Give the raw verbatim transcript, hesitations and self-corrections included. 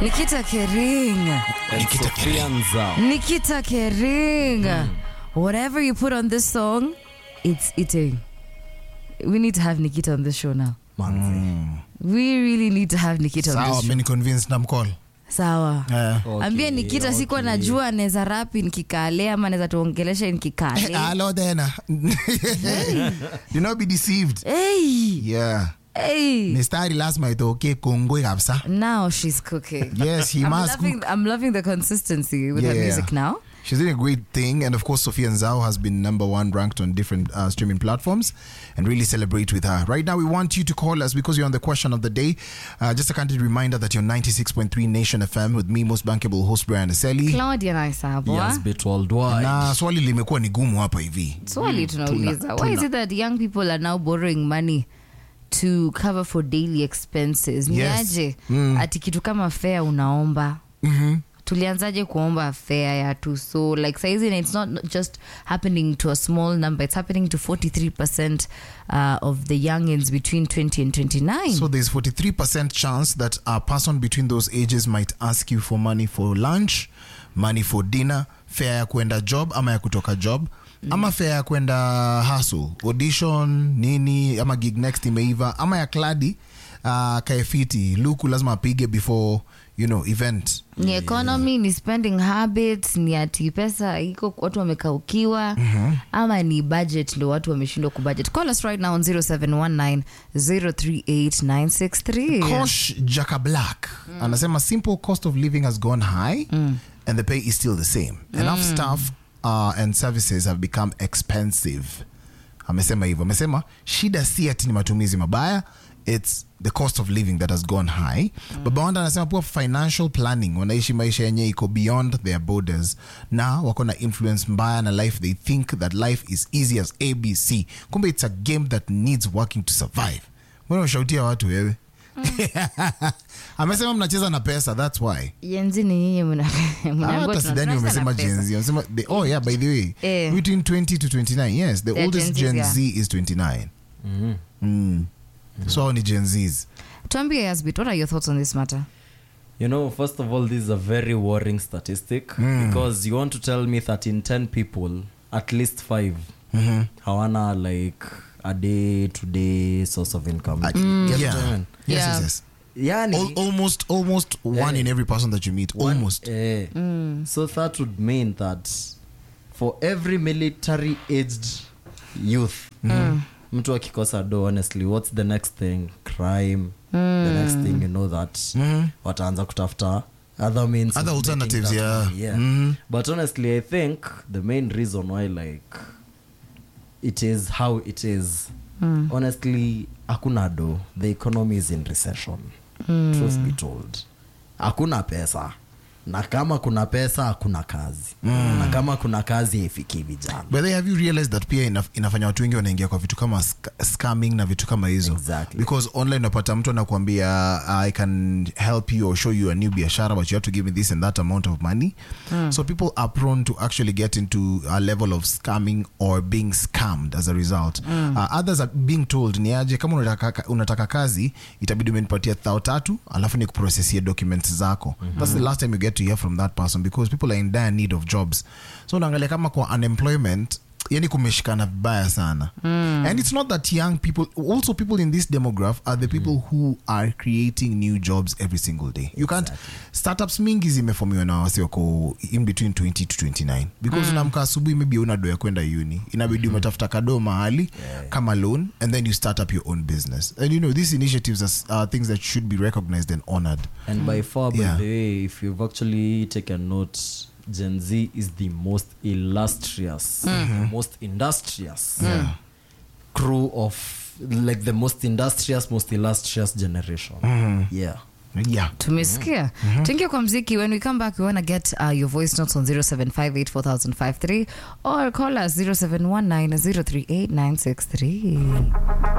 Nikita Kering. Nikita Kering. Nikita Kering. Mm. Whatever you put on this song, it's eating. We need to have Nikita on this show now. Mm. We really need to have Nikita Sawa, on this show. many convinced na mcall. Sawa. Yeah. Okay, ambia Nikita okay. Sikuwa najua anaweza rapi nikikale ama anaweza tuongelesha nikikale. Hello then. Do not be deceived. Hey. Yeah. Hey. Mistari lazima itoke kongwe kabisa. Now she's cooking. Yes, he I'm must loving, cook. I'm loving the consistency with Yeah. her music now. She's doing a great thing, and of course Sophia Nzao has been number one ranked on different uh, streaming platforms, and really celebrate with her. Right now we want you to call us because you're on the question of the day. Uh, just a candid reminder that you're ninety-six point three Nation F M with me, most bankable host Brian Aseli. Claudia Naisabwa. Yes, bit worldwide. Na swali limekuwa ni gumu hapa hivi. Swali tunauliza. Why is it that young people are now borrowing money to cover for daily expenses? Niaje Mm. ati kitu kama fare unaomba. Mhm. Tulianzaje kuomba fare ya tu, so like saizi it's not just happening to a small number, it's happening to forty-three percent uh, of the youngins between twenty and twenty-nine. So there's forty-three percent chance that a person between those ages might ask you for money for lunch, money for dinner, fare ya kwenda job ama ya kutoka job, mm. ama fare ya kwenda hustle, audition, nini, ama gig next imeiva, ama ya kladi, uh, kaefiti, luku lazima apige before, you know, event. Ni economy, ni spending habits, ni ati pesa iko watu wamekaukiwa, mm-hmm. ama ni budget ndio watu wameshindwa kubudget. Call us right now on zero seven one nine zero three eight nine six three. Kosh Jaka Black mm. anasema simple cost of living has gone high mm. and the pay is still the same. Mm. Enough staff uh, and services have become expensive. Amesema hivyo. Amesema shida si ati ni matumizi mabaya, it's the cost of living that has gone high. Mm. Baba Wanda anasema poor financial planning, wanaishi maisha yenye iko beyond their borders na wako na influence mbaya na life. They think that life is easy as A B C. Kumbe it's a game that needs working to survive. Mbona unashautia watu wewe? Mm. Amesema mnacheza na pesa, that's why. Yenzi ni nyinyi mnaambiwa hata sidani umesema Gen Z. Amesema oh yeah, by the way, eh. between twenty to twenty-nine. Yes, the They're oldest Gen Z, Gen yeah. Z is twenty-nine. Mm. Mm. Mm. So ni Gen Zs. Tuambie Yasbit, what are your thoughts on this matter? You know, first of all, this is a very worrying statistic Mm. because you want to tell me that in ten people, at least five Mm-hmm. hawana like a day to day source of income. Mm. Get Yeah. what I mean? Yes, Yeah. yes, yes. Yani, Al- almost, almost one Eh. in every person that you meet. one- Almost. eh. So that would mean that for every military aged youth, mtu akikosa do, honestly, what's the next thing? Crime. The next thing, you know that Mm. wataanza kutafuta other means Other of alternatives, making that yeah. money, yeah. Mhm. But honestly, I think the main reason why like it is how it is, honestly, hakuna do. The economy is in recession. Truth be told, hakuna pesa, na kama kuna pesa hakuna kazi, na kama kuna kazi haifiki vijana. But then have you realized that pia inaf, inafanya watu wengi wanaingia kwa vitu kama sc- scamming na vitu kama hizo? Exactly. Because online unapata mtu anakuambia I can help you or show you a new biashara but you have to give me this and that amount of money. Mm. So people are prone to actually get into a level of scamming or being scammed as a result. Mm. Uh, others are being told ni aje kama unataka, unataka kazi itabidi umenipatia thao tatu alafu ni kuprocessia documents zako. Mm-hmm. That's the last time you get to hear from that person because people are in dire need of jobs. So unaangalia kama kwa unemployment yani kumeshikana vibaya sana. Mm. And it's not that young people, also people in this demograph are the people mm. who are creating new jobs every single day. You can't, startups mingi zimeformiwa na wasi wako in between twenty to twenty-nine because mm. unamka asubuhi maybe una do ya kwenda uni, inabidi mm. umetafuta kado mahali yeah. kama loan and then you start up your own business. And you know these initiatives are uh, things that should be recognized and honored. And by far, by Yeah. the way, if you've actually taken note, Gen Z is the most illustrious, the most industrious Yeah. crew of, like the most industrious, most illustrious generation. Yeah. Yeah. Tumesikia. Mm-hmm. Tuingie kwa mziki. When we come back, we want to get uh, your voice notes on zero seven five eight four thousand five three or call us zero seven one nine zero three eight nine six three.